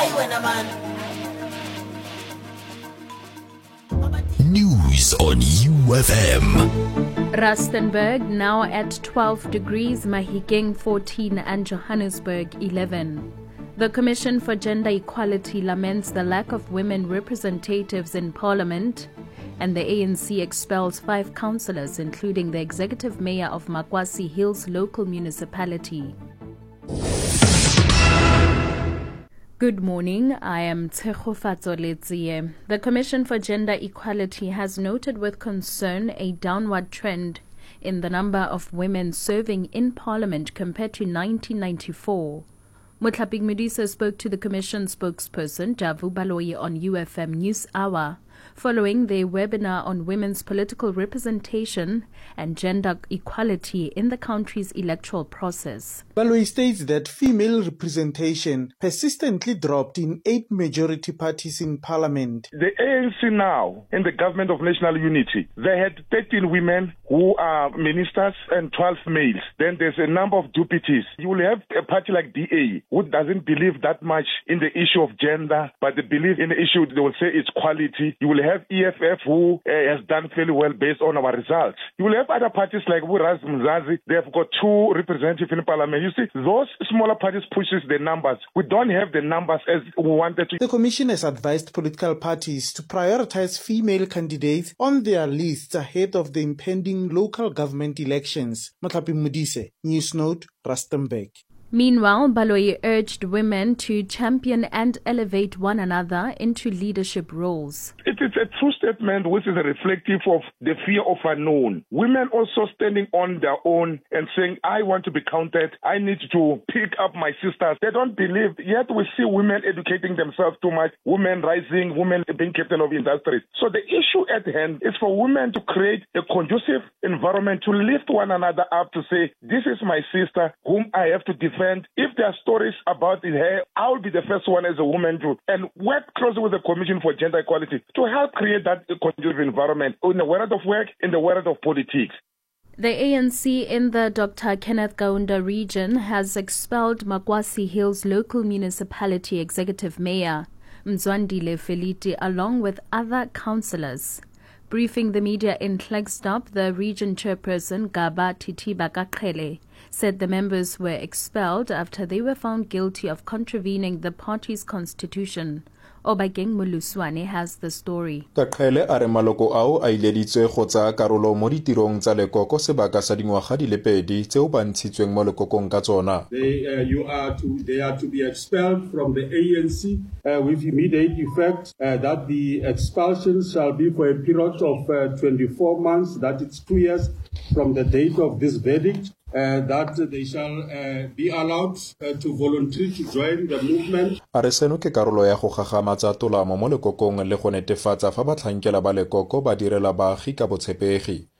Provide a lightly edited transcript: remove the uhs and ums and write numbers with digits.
News on UFM. Rustenburg now at 12 degrees, Mahikeng 14 and Johannesburg 11. The Commission for Gender Equality laments the lack of women representatives in Parliament, and the ANC expels 5 councillors, including the executive mayor of Makwasi Hills local municipality. Good morning, I am Tshegofatso Letsie. The Commission for Gender Equality has noted with concern a downward trend in the number of women serving in Parliament compared to 1994. Motlhaping Modise spoke to the Commission spokesperson Javu Baloyi on UFM News Hour following their webinar on women's political representation and gender equality in the country's electoral process. Baloyi states that female representation persistently dropped in 8 majority parties in Parliament. The ANC now, in the Government of National Unity, they had 13 women who are ministers and 12 males. Then there's a number of deputies. You will have a party like DA who doesn't believe that much in the issue of gender, but they believe in the issue, they will say it's quality. You will have EFF who has done fairly well based on our results. You will have other parties like Raz Mzazi. They have got 2 representatives in Parliament. You see, those smaller parties pushes the numbers. We don't have the numbers as we wanted to. The Commission has advised political parties to prioritize female candidates on their lists ahead of the impending local government elections. Motlhaping Modise, News Note, Rustenburg. Meanwhile, Baloyi urged women to champion and elevate one another into leadership roles. It is a true statement which is reflective of the fear of unknown. Women also standing on their own and saying, I want to be counted, I need to pick up my sisters. They don't believe, yet we see women educating themselves too much, women rising, women being captain of industries. So the issue at hand is for women to create a conducive environment to lift one another up, to say, this is my sister whom I have to defend. If there are stories about her, I will be the first one as a woman to, and work closely with the Commission for Gender Equality to help create that conducive environment in the world of work, in the world of politics. The ANC in the Dr. Kenneth Kaunda region has expelled Makwasi Hills local municipality executive mayor Mzwandile Feliti along with other councillors. Briefing the media in Klerksdorp, the region chairperson Gaba Titiba Kakhele said the members were expelled after they were found guilty of contravening the party's constitution. Obakeng Muluswane has the story. Kakhele a re maloko ao a ileditswe go tsaya karolo mo ditirong tsa lekoko sebaka sa dingwaga di le 2 tseo ba ntshitsweng mo lekokong ka tsona. They are to be expelled from the ANC with immediate effect. That the expulsion shall be for a period of 24 months. That it's 2 years from the date of this verdict. That they shall be allowed to volunteer to join the movement. A re seno ke karolo ya go gagamatsa tolamo mo lekokong le go netefatsa fa batlhankela ba lekoko ba direla baagi ka botshepegi.